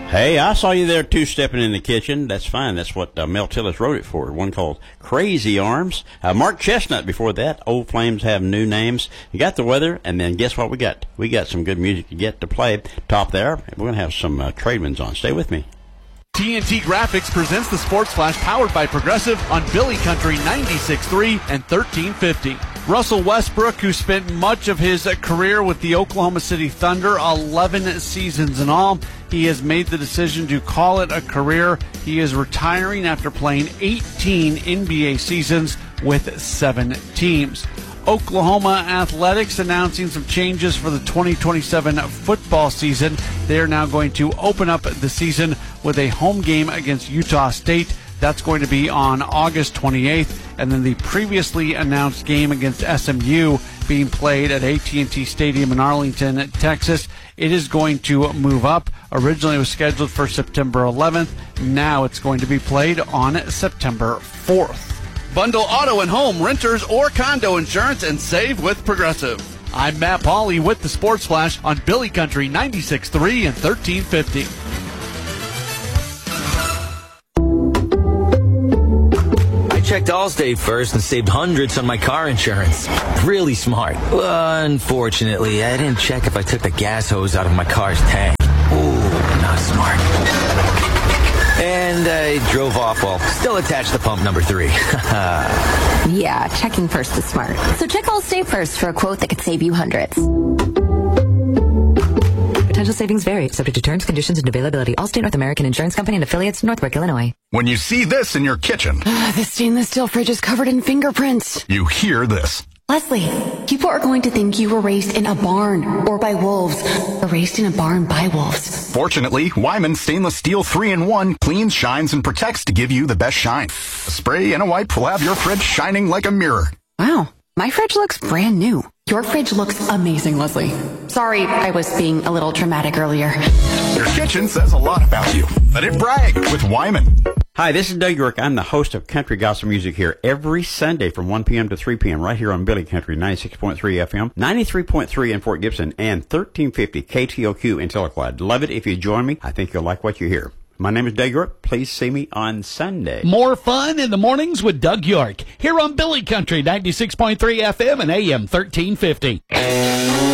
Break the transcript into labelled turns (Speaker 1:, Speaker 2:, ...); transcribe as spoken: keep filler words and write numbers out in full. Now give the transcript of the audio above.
Speaker 1: Hey, I saw you there two-stepping in the kitchen. That's fine. That's what uh, Mel Tillis wrote it for. One called Crazy Arms. Uh, Mark Chestnut before that. Old Flames Have New Names. You got the weather, and then guess what we got? We got some good music to get to play. Top there. We're going to have some uh, Trademans on. Stay with me.
Speaker 2: T N T Graphics presents the Sports Flash powered by Progressive on Billy Country ninety-six point three and thirteen fifty. Russell Westbrook, who spent much of his career with the Oklahoma City Thunder, eleven seasons in all, he has made the decision to call it a career. He is retiring after playing eighteen N B A seasons with seven teams. Oklahoma Athletics announcing some changes for the twenty twenty-seven football season. They are now going to open up the season with a home game against Utah State. That's going to be on August twenty-eighth. And then the previously announced game against S M U being played at A T and T Stadium in Arlington, Texas. It is going to move up. Originally it was scheduled for September eleventh. Now it's going to be played on September fourth. Bundle auto and home, renters, or condo insurance and save with Progressive. I'm Matt Pauley with the Sports Flash on Billy Country ninety-six point three and thirteen fifty.
Speaker 3: I checked Allstate first and saved hundreds on my car insurance. Really smart. Unfortunately, I didn't check if I took the gas hose out of my car's tank. Ooh, not smart. And I drove off while still attached to pump number three.
Speaker 4: Yeah, checking first is smart. So check Allstate first for a quote that could save you hundreds.
Speaker 5: Potential savings vary, subject to terms, conditions, and availability. Allstate North American Insurance Company and affiliates, Northbrook, Illinois.
Speaker 6: When you see this in your kitchen,
Speaker 7: the stainless steel fridge is covered in fingerprints.
Speaker 6: You hear this.
Speaker 7: Leslie, people are going to think you were raised in a barn or by wolves, or raised in a barn by wolves.
Speaker 6: Fortunately, Wyman Stainless Steel three in one cleans, shines, and protects to give you the best shine. A spray and a wipe will have your fridge shining like a mirror.
Speaker 7: Wow, my fridge looks brand new. Your fridge looks amazing, Leslie. Sorry, I was being a little dramatic earlier.
Speaker 6: Your kitchen says a lot about you. Let it brag with Wyman.
Speaker 1: Hi, this is Doug York. I'm the host of Country Gospel Music here every Sunday from one p.m. to three p.m. right here on Billy Country ninety-six point three F M, ninety-three point three in Fort Gibson, and thirteen fifty K T O Q in Telequad. Love it if you join me. I think you'll like what you hear. My name is Doug York. Please see me on Sunday.
Speaker 8: More fun in the mornings with Doug York here on Billy Country ninety-six point three F M and A M thirteen fifty.